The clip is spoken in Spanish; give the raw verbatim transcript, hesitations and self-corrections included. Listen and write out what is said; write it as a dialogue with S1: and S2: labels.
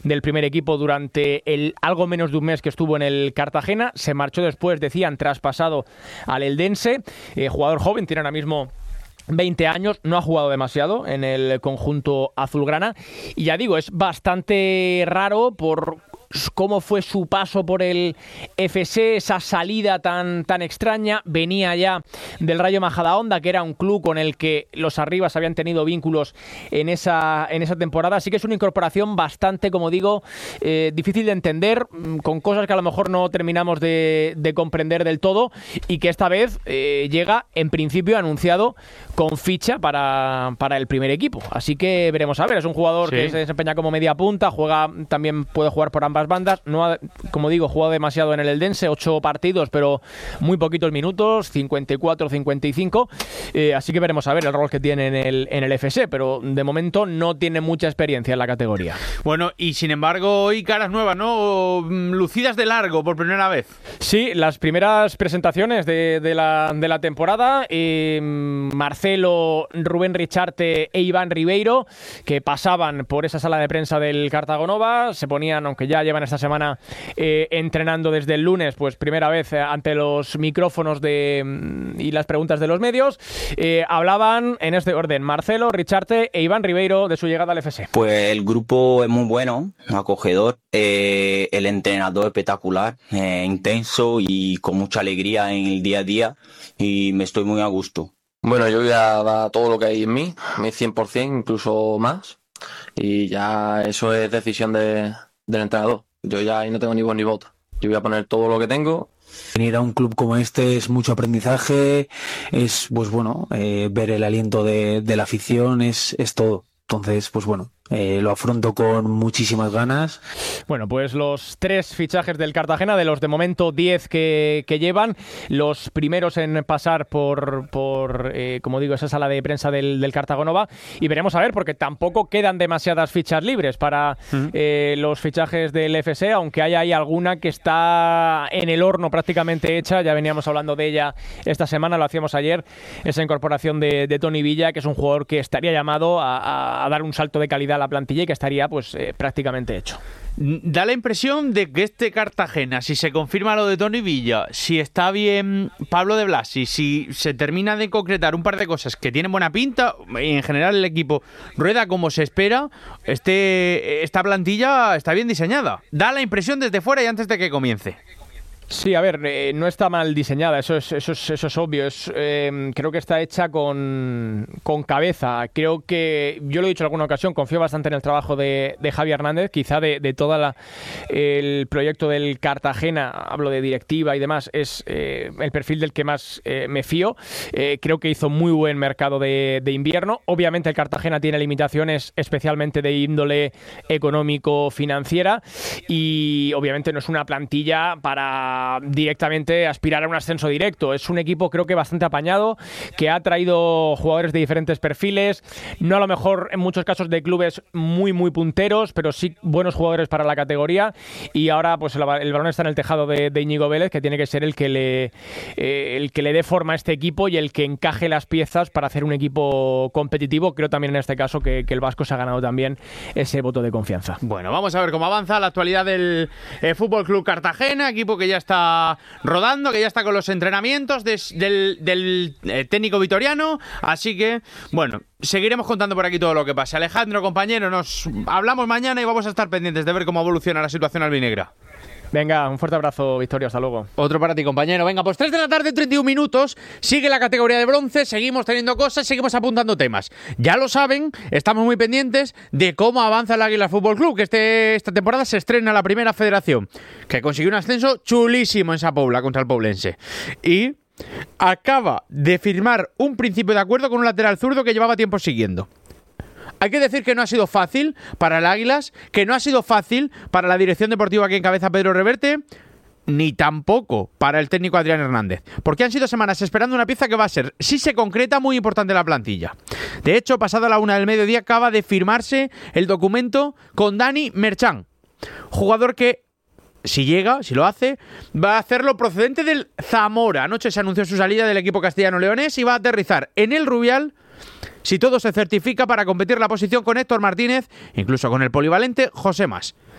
S1: del primer equipo durante el algo menos de un mes que estuvo en el Cartagena. Se marchó después, decían, traspasado al Eldense. Eh, jugador joven, tiene ahora mismo veinte años, no ha jugado demasiado en el conjunto azulgrana. Y ya digo, es bastante raro por cómo fue su paso por el F C, esa salida tan, tan extraña. Venía ya del Rayo Majadahonda, que era un club con el que los Arribas habían tenido vínculos en esa, en esa temporada. Así que es una incorporación bastante, como digo, eh, difícil de entender, con cosas que a lo mejor no terminamos de, de comprender del todo, y que esta vez eh, llega, en principio, anunciado con ficha para, para el primer equipo. Así que veremos a ver. Es un jugador sí. que se desempeña como media punta, juega, también puede jugar por ambas bandas. No ha, como digo, jugado demasiado en el Eldense, ocho partidos, pero muy poquitos minutos, cincuenta y cuatro, cincuenta y cinco. Eh, así que veremos a ver el rol que tiene en el, en el F C, pero de momento no tiene mucha experiencia en la categoría.
S2: Bueno, y sin embargo, hoy caras nuevas, ¿no? Lucidas de largo por primera vez.
S1: Sí, las primeras presentaciones de, de, la, de la temporada. Eh, Marcelo, Rubén Richarte e Iván Ribeiro, que pasaban por esa sala de prensa del Cartagonova, se ponían, aunque ya llevan esta semana eh, entrenando desde el lunes, pues primera vez eh, ante los micrófonos de, y las preguntas de los medios. Eh, hablaban en este orden Marcelo, Richarte e Iván Ribeiro de su llegada al F C.
S3: Pues el grupo es muy bueno, acogedor, eh, el entrenador espectacular, eh, intenso y con mucha alegría en el día a día, y me estoy muy a gusto.
S4: Bueno, yo voy a dar todo lo que hay en mí, mi cien por ciento, incluso más, y ya eso es decisión de, del entrenador. Yo ya ahí no tengo ni voz ni voto. Yo voy a poner todo lo que tengo.
S5: Venir a un club como este es mucho aprendizaje, es pues bueno, eh, ver el aliento de, de la afición, es, es todo. Entonces, pues bueno, eh, lo afronto con muchísimas ganas.
S1: Bueno, pues los tres fichajes del Cartagena, de los de momento diez que, que llevan, los primeros en pasar por, por eh, como digo, esa sala de prensa del, del Cartagonova, y veremos a ver, porque tampoco quedan demasiadas fichas libres para uh-huh. eh, los fichajes del F C, aunque hay ahí alguna que está en el horno prácticamente hecha. Ya veníamos hablando de ella esta semana, lo hacíamos ayer, esa incorporación de, de Toni Villa, que es un jugador que estaría llamado a, a a dar un salto de calidad a la plantilla y que estaría pues eh, prácticamente hecho.
S2: Da la impresión de que este Cartagena, si se confirma lo de Toni Villa, si está bien Pablo de Blasi, si se termina de concretar un par de cosas que tienen buena pinta, y en general el equipo rueda como se espera, este, esta plantilla está bien diseñada. Da la impresión desde fuera y antes de que comience.
S1: Sí, a ver, eh, no está mal diseñada, eso es, eso es, eso es obvio. Es, eh, creo que está hecha con, con cabeza. Creo que, yo lo he dicho en alguna ocasión, confío bastante en el trabajo de, de Javi Hernández, quizá de, de todo el proyecto del Cartagena, hablo de directiva y demás, es eh, el perfil del que más eh, me fío. Eh, creo que hizo muy buen mercado de, de invierno. Obviamente el Cartagena tiene limitaciones, especialmente de índole económico-financiera, y obviamente no es una plantilla para directamente aspirar a un ascenso directo. Es un equipo, creo que bastante apañado, que ha traído jugadores de diferentes perfiles, no a lo mejor en muchos casos de clubes muy muy punteros, pero sí buenos jugadores para la categoría, y ahora pues el, el balón está en el tejado de, de Íñigo Vélez, que tiene que ser el que le eh, el que le dé forma a este equipo y el que encaje las piezas para hacer un equipo competitivo. Creo también en este caso que, que el vasco se ha ganado también ese voto de confianza.
S2: Bueno, vamos a ver cómo avanza la actualidad del eh, Fútbol Club Cartagena, equipo que ya está rodando, que ya está con los entrenamientos de, del, del eh, técnico vitoriano, así que, bueno, seguiremos contando por aquí todo lo que pasa. Alejandro, compañero, nos hablamos mañana y vamos a estar pendientes de ver cómo evoluciona la situación albinegra.
S1: Venga, un fuerte abrazo, Victorio, hasta luego.
S2: Otro para ti, compañero. Venga, pues tres de la tarde, treinta y un minutos, sigue la categoría de bronce, seguimos teniendo cosas, seguimos apuntando temas. Ya lo saben, estamos muy pendientes de cómo avanza el Águila Fútbol Club, que este, esta temporada se estrena la primera federación, que consiguió un ascenso chulísimo en Sa Pobla contra el Poblense. Y acaba de firmar un principio de acuerdo con un lateral zurdo que llevaba tiempo siguiendo. Hay que decir que no ha sido fácil para el Águilas, que no ha sido fácil para la dirección deportiva que encabeza Pedro Reverte, ni tampoco para el técnico Adrián Hernández, porque han sido semanas esperando una pieza que va a ser, si se concreta, muy importante en la plantilla. De hecho, pasada la una del mediodía acaba de firmarse el documento con Dani Merchán, jugador que, si llega, si lo hace, va a hacerlo procedente del Zamora. Anoche se anunció su salida del equipo castellano-leonés y va a aterrizar en el Rubial, si todo se certifica, para competir la posición con Héctor Martínez, incluso con el polivalente José Mas.